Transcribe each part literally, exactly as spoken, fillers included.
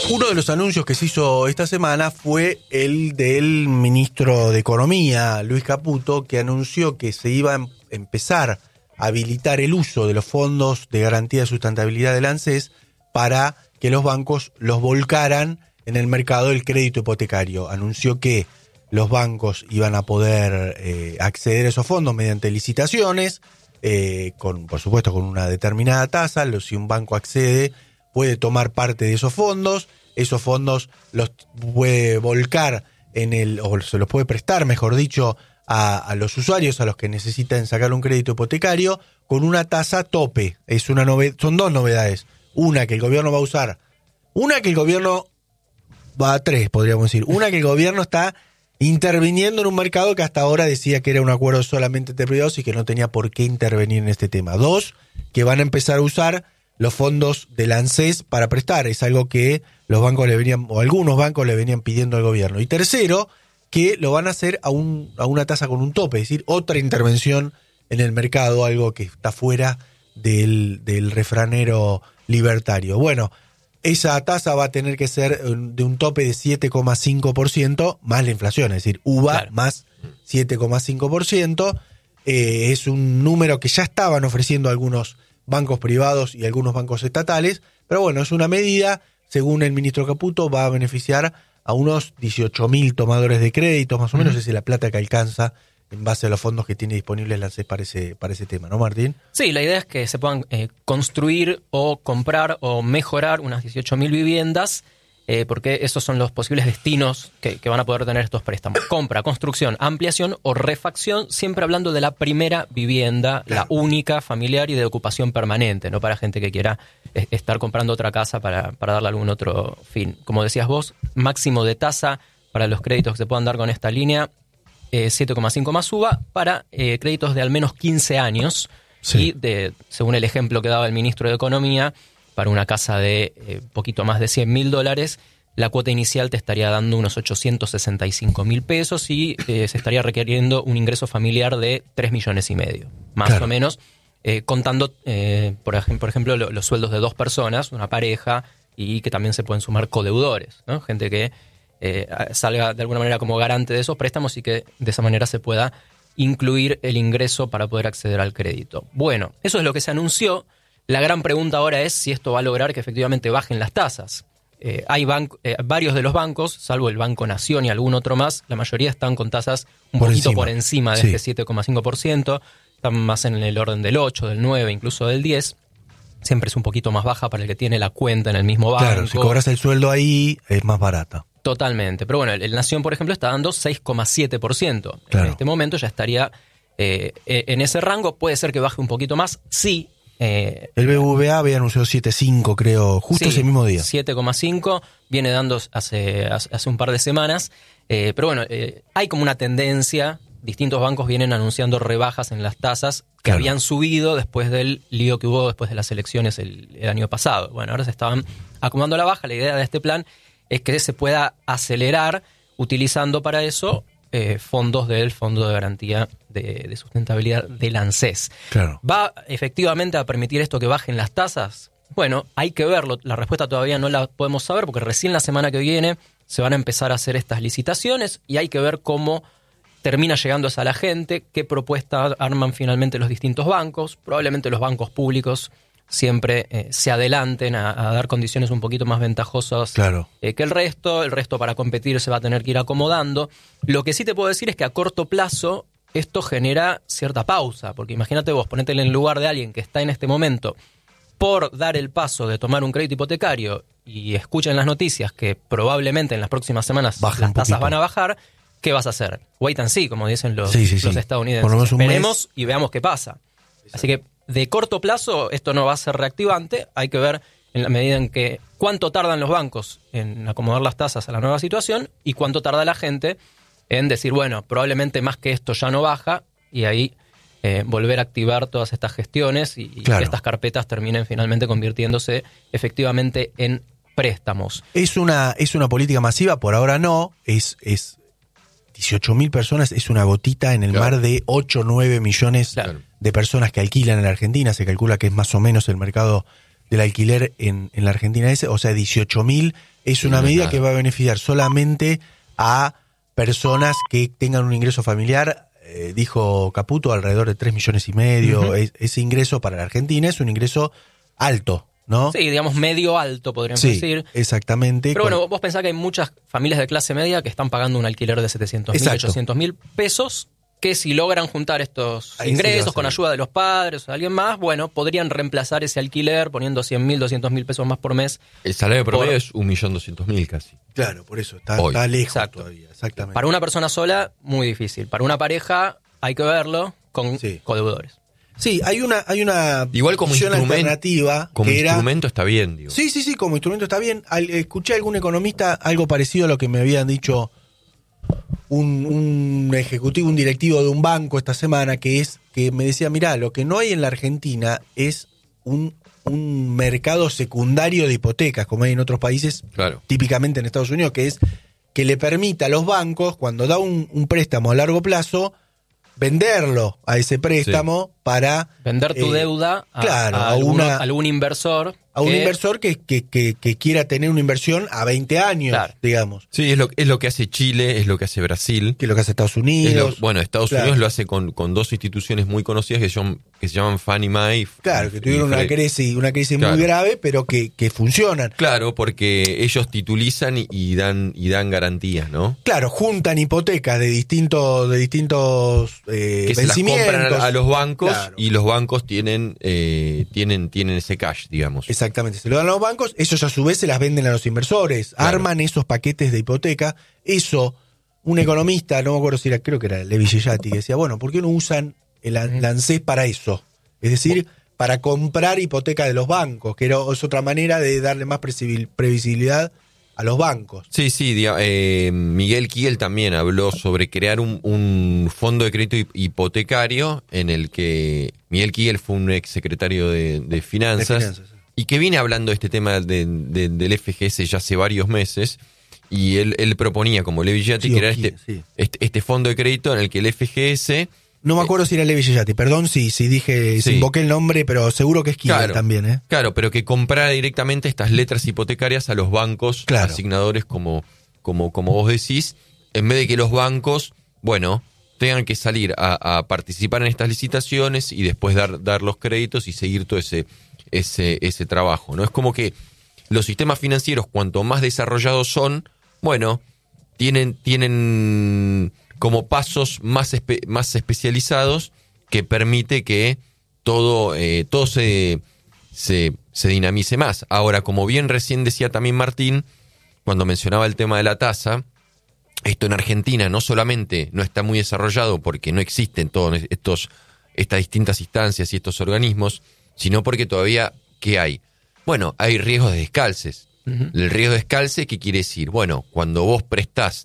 Uno de los anuncios que se hizo esta semana fue el del ministro de Economía, Luis Caputo, que anunció que se iba a empezar a habilitar el uso de los fondos de garantía de sustentabilidad del ANSES para que los bancos los volcaran en el mercado del crédito hipotecario. Anunció que los bancos iban a poder eh, acceder a esos fondos mediante licitaciones, eh, con por supuesto con una determinada tasa. Si un banco accede, puede tomar parte de esos fondos. Esos fondos los puede volcar en el, o se los puede prestar, mejor dicho, a, a los usuarios, a los que necesitan sacar un crédito hipotecario, con una tasa tope. Es una noved- son dos novedades. Una que el gobierno va a usar. Una que el gobierno va a tres, podríamos decir. Una que el gobierno está interviniendo en un mercado que hasta ahora decía que era un acuerdo solamente entre privados y que no tenía por qué intervenir en este tema. Dos, que van a empezar a usar los fondos del ANSES para prestar. Es algo que los bancos le venían, o algunos bancos le venían pidiendo al gobierno. Y tercero, que lo van a hacer a un a una tasa con un tope, es decir, otra intervención en el mercado, algo que está fuera del, del refranero libertario. Bueno, esa tasa va a tener que ser de un tope de siete coma cinco por ciento más la inflación, es decir, U V A claro. más siete coma cinco por ciento. Eh, es un número que ya estaban ofreciendo algunos bancos privados y algunos bancos estatales, pero bueno, es una medida, según el ministro Caputo, va a beneficiar a unos dieciocho mil tomadores de créditos, más o menos, uh-huh. Esa es la plata que alcanza en base a los fondos que tiene disponibles la ANSES para ese, para ese tema, ¿no, Martín? Sí, la idea es que se puedan eh, construir o comprar o mejorar unas dieciocho mil viviendas, eh, porque esos son los posibles destinos que, que van a poder tener estos préstamos. Compra, construcción, ampliación o refacción, siempre hablando de la primera vivienda, claro. La única, familiar y de ocupación permanente, no para gente que quiera eh, estar comprando otra casa para, para darle algún otro fin. Como decías vos, máximo de tasa para los créditos que se puedan dar con esta línea, eh, siete coma cinco más U V A, para eh, créditos de al menos quince años, sí. Y de, según el ejemplo que daba el ministro de Economía, para una casa de eh, poquito más de cien mil dólares, la cuota inicial te estaría dando unos ochocientos sesenta y cinco mil pesos y eh, se estaría requiriendo un ingreso familiar de tres millones y medio, más claro. o menos, eh, contando, eh, por, ej- por ejemplo, lo, los sueldos de dos personas, una pareja, y que también se pueden sumar codeudores, ¿no? Gente que eh, salga de alguna manera como garante de esos préstamos y que de esa manera se pueda incluir el ingreso para poder acceder al crédito. Bueno, eso es lo que se anunció. La gran pregunta ahora es si esto va a lograr que efectivamente bajen las tasas. Eh, hay banco, eh, varios de los bancos, salvo el Banco Nación y algún otro más, la mayoría están con tasas un por poquito encima. por encima de sí. este siete coma cinco por ciento, están más en el orden del ocho, del nueve, incluso del diez. Siempre es un poquito más baja para el que tiene la cuenta en el mismo banco. Claro, si cobras el sueldo ahí, es más barata. Totalmente. Pero bueno, el Nación, por ejemplo, está dando seis coma siete por ciento. Claro. En este momento ya estaría eh, en ese rango. Puede ser que baje un poquito más, sí. Eh, el B B V A había anunciado siete coma cinco, creo, justo sí, ese mismo día. siete coma cinco, viene dando hace, hace un par de semanas. Eh, pero bueno, eh, hay como una tendencia. Distintos bancos vienen anunciando rebajas en las tasas que claro. habían subido después del lío que hubo después de las elecciones el, el año pasado. Bueno, ahora se estaban acomodando a la baja. La idea de este plan es que se pueda acelerar utilizando para eso eh, fondos del Fondo de Garantía de, de Sustentabilidad del ANSES. Claro. ¿Va efectivamente a permitir esto que bajen las tasas? Bueno, hay que verlo. La respuesta todavía no la podemos saber porque recién la semana que viene se van a empezar a hacer estas licitaciones y hay que ver cómo termina llegando a la gente, qué propuesta arman finalmente los distintos bancos. Probablemente los bancos públicos siempre eh, se adelanten a, a dar condiciones un poquito más ventajosas claro. eh, que el resto. El resto para competir se va a tener que ir acomodando. Lo que sí te puedo decir es que a corto plazo esto genera cierta pausa, porque imagínate vos, ponete en el lugar de alguien que está en este momento por dar el paso de tomar un crédito hipotecario y escucha en las noticias que probablemente en las próximas semanas Baja las tasas van a bajar. ¿Qué vas a hacer? Wait and see, como dicen los, sí, sí, los sí. estadounidenses. Esperemos y veamos qué pasa. Exacto. Así que de corto plazo esto no va a ser reactivante. Hay que ver en la medida en que cuánto tardan los bancos en acomodar las tasas a la nueva situación y cuánto tarda la gente en decir, bueno, probablemente más que esto ya no baja, y ahí eh, volver a activar todas estas gestiones y, claro. y que estas carpetas terminen finalmente convirtiéndose efectivamente en préstamos. ¿Es una, es una política masiva? Por ahora no. Es... es... dieciocho mil personas es una gotita en el claro. mar de ocho o nueve millones claro. de personas que alquilan en la Argentina. Se calcula que es más o menos el mercado del alquiler en, en la Argentina, es, o sea, dieciocho mil, es una medida nada. que va a beneficiar solamente a personas que tengan un ingreso familiar, eh, dijo Caputo, alrededor de tres millones y medio. Uh-huh. es, ese ingreso para la Argentina es un ingreso alto, ¿no? Sí, digamos medio alto, podríamos sí, decir. Exactamente. Pero bueno, vos pensás que hay muchas familias de clase media que están pagando un alquiler de setecientos mil, ochocientos mil pesos, que si logran juntar estos Ahí ingresos con ayuda de los padres o de alguien más, bueno, podrían reemplazar ese alquiler poniendo cien mil, doscientos mil pesos más por mes. El salario promedio por... es un millón doscientos mil casi. Claro, por eso, está, está lejos Exacto. todavía, exactamente. Para una persona sola, muy difícil. Para una pareja, hay que verlo con sí. codeudores. Sí, hay una, hay una igual como alternativa como que instrumento era, está bien, digo. Sí, sí, sí, como instrumento está bien. Al, escuché a algún economista algo parecido a lo que me habían dicho un, un ejecutivo, un directivo de un banco esta semana, que es que me decía, mirá, lo que no hay en la Argentina es un, un mercado secundario de hipotecas, como hay en otros países, claro. típicamente en Estados Unidos, que es que le permita a los bancos, cuando da un, un préstamo a largo plazo, venderlo a ese préstamo sí. para... Vender tu eh, deuda a, claro, a, a, alguno, una, a algún inversor. A un que, inversor que, que, que, que quiera tener una inversión a veinte años, claro. digamos. Sí, es lo, es lo que hace Chile, es lo que hace Brasil. Que es lo que hace Estados Unidos. Lo, bueno, Estados claro. Unidos lo hace con, con dos instituciones muy conocidas que, son, que se llaman Fannie Mae. Claro, que tuvieron una crisis, una crisis claro. muy grave, pero que, que funcionan. Claro, porque ellos titulizan y, y dan y dan garantías, ¿no? Claro, juntan hipotecas de distintos de distintos eh, que vencimientos. Se las compran a, a los bancos claro. y los bancos tienen, eh, tienen, tienen ese cash, digamos. Exactamente, se lo dan a los bancos, ellos a su vez se las venden a los inversores, claro. arman esos paquetes de hipoteca. Eso, un economista, no me acuerdo si era, creo que era Levi Yeyati, que decía, bueno, ¿por qué no usan el ANSES para eso? Es decir, para comprar hipoteca de los bancos, que era, es otra manera de darle más previsibilidad a los bancos. Sí, sí, eh, Miguel Kiel también habló sobre crear un, un fondo de crédito hipotecario en el que Miguel Kiel fue un ex secretario de, de Finanzas, de finanzas sí. y que viene hablando de este tema de, de, del F G S ya hace varios meses, y él, él proponía, como Levi Yeyati, sí, crear okay, este, sí. este, este fondo de crédito en el que el F G S... No me acuerdo eh, si era Levi Yeyati, perdón si, si dije, sí. si invoqué el nombre, pero seguro que es Kiel claro, también, ¿eh? Claro, pero que comprara directamente estas letras hipotecarias a los bancos claro. asignadores, como, como, como vos decís, en vez de que los bancos, bueno, tengan que salir a, a participar en estas licitaciones y después dar, dar los créditos y seguir todo ese, ese, ese trabajo, ¿no? Es como que los sistemas financieros, cuanto más desarrollados son, bueno, tienen, tienen como pasos más, espe- más especializados que permite que todo, eh, todo se, se, se dinamice más. Ahora, como bien recién decía también Martín, cuando mencionaba el tema de la tasa, esto en Argentina no solamente no está muy desarrollado porque no existen todos estos, estas distintas instancias y estos organismos, sino porque todavía, ¿qué hay? Bueno, hay riesgos de descalces. Uh-huh. El riesgo de descalce, ¿qué quiere decir? Bueno, cuando vos prestás,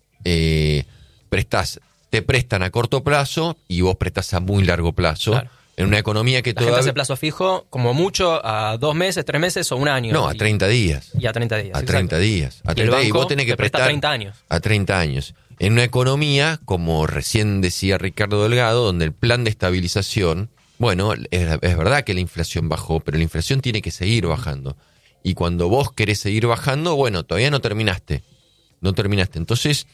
eh, prestás, te prestan a corto plazo y vos prestás a muy largo plazo. Claro. En una economía que la todavía... gente hace plazo fijo, como mucho, a dos meses, tres meses o un año. No, a treinta días. Y a treinta días. A treinta días. A treinta días. Y vos tenés que prestar a treinta años. A treinta años. En una economía, como recién decía Ricardo Delgado, donde el plan de estabilización, bueno, es, es verdad que la inflación bajó, pero la inflación tiene que seguir bajando. Y cuando vos querés seguir bajando, bueno, todavía no terminaste. No terminaste. Entonces,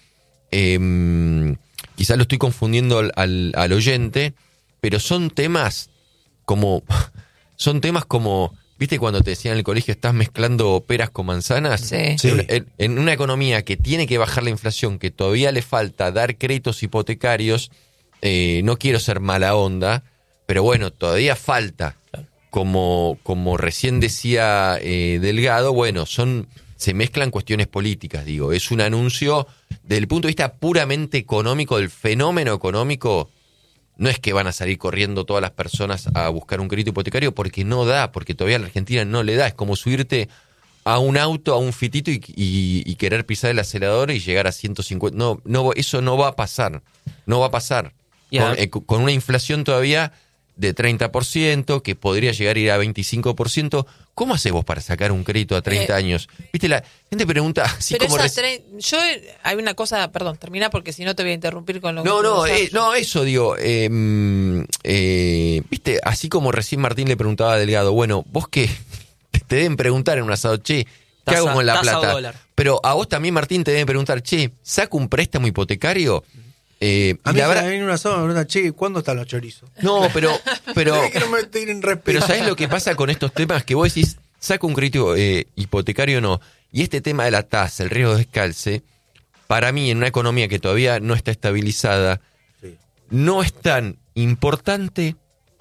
eh, quizás lo estoy confundiendo al, al, al oyente, pero son temas como, son temas como, ¿viste cuando te decían en el colegio estás mezclando peras con manzanas? Sí. sí. En, en una economía que tiene que bajar la inflación, que todavía le falta dar créditos hipotecarios, eh, no quiero ser mala onda, pero bueno, todavía falta. Como, como recién decía eh, Delgado, bueno, son se mezclan cuestiones políticas, digo. Es un anuncio desde el punto de vista puramente económico, del fenómeno económico. No es que van a salir corriendo todas las personas a buscar un crédito hipotecario porque no da, porque todavía a la Argentina no le da. Es como subirte a un auto, a un fitito y, y, y querer pisar el acelerador y llegar a ciento cincuenta. No, no, eso no va a pasar. No va a pasar. Yeah. Con, eh, con una inflación todavía de treinta por ciento, que podría llegar a ir a veinticinco por ciento. ¿Cómo haces vos para sacar un crédito a treinta eh, años? Viste, la gente pregunta así pero como... Esa tre- yo, hay una cosa, perdón, termina porque si no te voy a interrumpir con lo no, que... No, eh, no, eso digo, eh, eh, viste, así como recién Martín le preguntaba a Delgado, bueno, vos qué, te deben preguntar en un asado, che, ¿qué Tasa- hago con la tasa o plata? dólar. Pero a vos también, Martín, te deben preguntar, che, ¿saco un préstamo hipotecario? Eh, A y mí la se verdad- me viene una sola me preguntan, che, ¿cuándo están los chorizos? no, pero, pero, que no me tienen respeto. pero ¿sabés lo que pasa con estos temas? Que vos decís, saco un crédito eh, hipotecario o no. Y este tema de la tasa, el riesgo de descalce, para mí, en una economía que todavía no está estabilizada, Sí. no es tan importante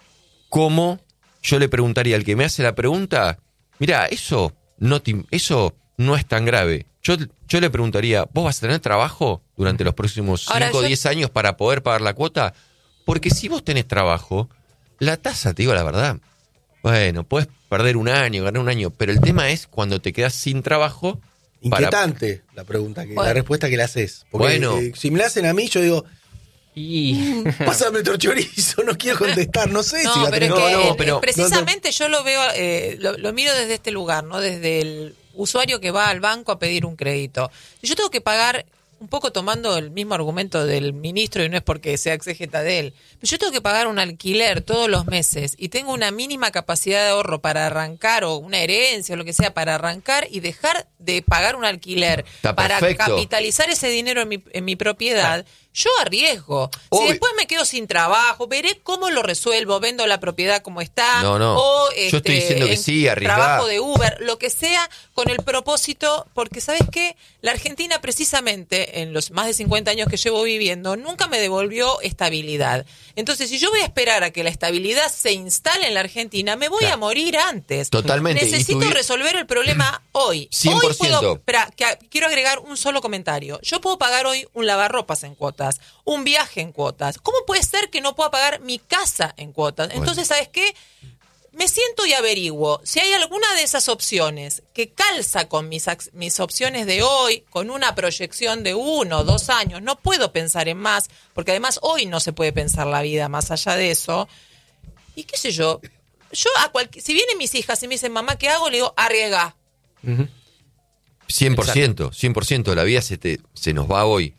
como yo le preguntaría al que me hace la pregunta, mira, eso no, te- eso no es tan grave. Yo, yo le preguntaría, ¿vos vas a tener trabajo durante los próximos Ahora, cinco o yo- diez años para poder pagar la cuota? Porque si vos tenés trabajo, la tasa, te digo la verdad, bueno, puedes perder un año, ganar un año, pero el tema es cuando te quedas sin trabajo. para- Inquietante la pregunta, que, Bueno. la respuesta que le haces. Porque Bueno. eh, si me la hacen a mí, yo digo, Y pásame otro chorizo, no quiero contestar, no sé si No, va a pero es tener- que No, no, eh, pero- precisamente yo lo veo, eh, lo, lo miro desde este lugar, ¿no? Desde el usuario que va al banco a pedir un crédito. Si yo tengo que pagar, un poco tomando el mismo argumento del ministro, y no es porque sea exégeta de él, pero yo tengo que pagar un alquiler todos los meses y tengo una mínima capacidad de ahorro para arrancar, o una herencia o lo que sea, para arrancar y dejar de pagar un alquiler Está para perfecto. capitalizar ese dinero en mi, en mi propiedad, yo arriesgo. Obvio. Si después me quedo sin trabajo, veré cómo lo resuelvo, vendo la propiedad como está, No, no. o Yo estoy este, diciendo que en sí, arriesgá. trabajo de Uber, lo que sea, con el propósito, porque ¿sabes qué? La Argentina precisamente, en los más de cincuenta años que llevo viviendo, nunca me devolvió estabilidad. Entonces, si yo voy a esperar a que la estabilidad se instale en la Argentina, me voy Claro. a morir antes. Totalmente. Y Necesito tuvi- resolver el problema hoy. cien por ciento. Hoy puedo, espera, que a- quiero agregar un solo comentario. Yo puedo pagar hoy un lavarropas en cuotas, un viaje en cuotas. ¿Cómo puede ser que no pueda pagar mi casa en cuotas? Entonces, ¿sabes qué? Me siento y averiguo si hay alguna de esas opciones que calza con mis, ac- mis opciones de hoy, con una proyección de uno o dos años. No puedo pensar en más, porque además hoy no se puede pensar la vida más allá de eso. Y qué sé yo, yo a cualquier, si vienen mis hijas y me dicen, mamá, ¿qué hago? Le digo, arriesga. cien por ciento, cien por ciento, la vida se, te, se nos va hoy.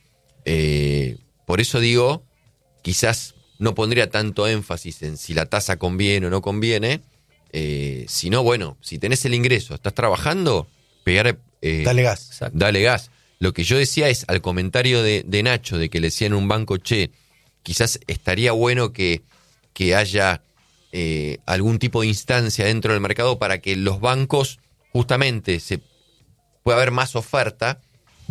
Eh, por eso digo, quizás no pondría tanto énfasis en si la tasa conviene o no conviene, eh, sino, bueno, si tenés el ingreso, estás trabajando, pegar... eh, Dale gas. Exacto. Dale gas. Lo que yo decía es, al comentario de, de Nacho, de que le decían en un banco, che, quizás estaría bueno que, que haya eh, algún tipo de instancia dentro del mercado para que los bancos, justamente, se pueda haber más oferta.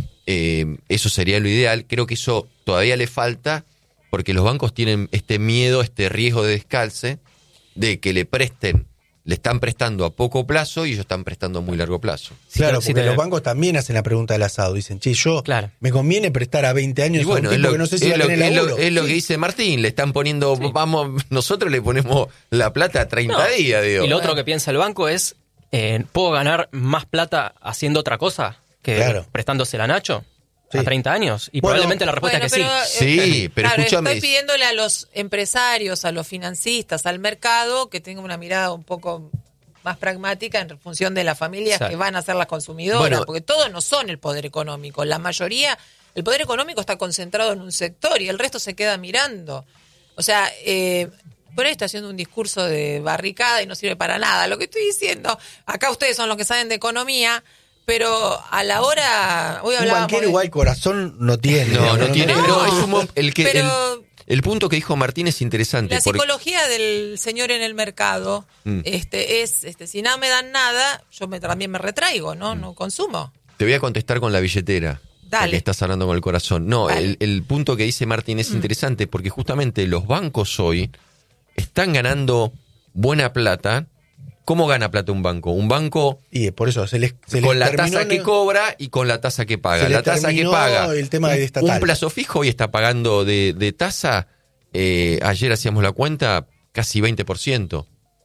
Eh, eso sería lo ideal. Creo que eso todavía le falta, porque los bancos tienen este miedo, este riesgo de descalce, de que le presten, le están prestando a poco plazo y ellos están prestando a muy largo plazo. Claro, Sí, porque te- los bancos también hacen la pregunta del asado. Dicen, che, yo Claro. me conviene prestar a veinte años Y bueno, a un es tipo lo, que no sé si es va a lo- tener es lo- laburo. es lo Sí. que dice Martín, le están poniendo, Sí. vamos, nosotros le ponemos la plata a treinta No. días, digo. Y lo otro que piensa el banco es, eh, ¿puedo ganar más plata haciendo otra cosa que Claro. prestándosela a Nacho? Sí. A treinta años. Y Bueno, probablemente la respuesta Bueno, es que pero, sí. eh, Sí, pero claro, escúchame. estoy pidiéndole a los empresarios, a los financistas, al mercado, que tengan una mirada un poco más pragmática en función de las familias Exacto. que van a ser las consumidoras, Bueno. porque todos no son el poder económico. La mayoría, el poder económico está concentrado en un sector y el resto se queda mirando. O sea, eh, por ahí está haciendo un discurso de barricada y no sirve para nada. Lo que estoy diciendo, acá ustedes son los que saben de economía, pero a la hora... Hoy Un hablábamos banquero de- igual corazón no tiene. No, no tiene, no. no, es un mo- el que Pero- el, el punto que dijo Martín es interesante. La porque- psicología del señor en el mercado Mm. este es, este si no me dan nada, yo me, también me retraigo, ¿no? Mm. No consumo. Te voy a contestar con la billetera. Dale. Porque estás hablando con el corazón. No, Dale. el, el punto que dice Martín es Mm. interesante porque justamente los bancos hoy están ganando buena plata. ¿Cómo gana plata un banco? Un banco Y por eso se les, se con les la terminó tasa que ne- cobra y con la tasa que paga. Se le La tasa que terminó paga. el tema de un, estatal. un plazo fijo hoy está pagando de, de tasa, eh, ayer hacíamos la cuenta, casi veinte por ciento.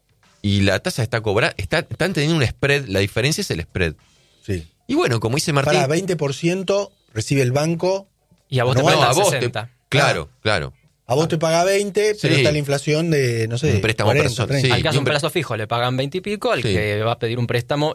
Y la tasa está cobrando, está, están teniendo un spread, la diferencia es el spread. Sí. Y bueno, como dice Martín... Para veinte por ciento recibe el banco. Y a vos te No, pagan no, a vos te- sesenta. claro, claro. A vos te paga veinte, pero Sí. está la inflación de, no sé, Un préstamo cuarenta, personal, treinta. sí. Al que hace y un un pre- plazo fijo le pagan veinte y pico, al Sí. que va a pedir un préstamo